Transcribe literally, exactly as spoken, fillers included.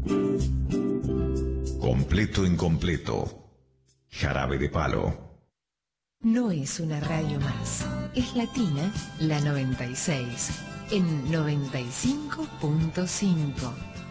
Completo incompleto. Jarabe de Palo. No es una radio más. Es Latina, la noventa y seis, en noventa y cinco punto cinco.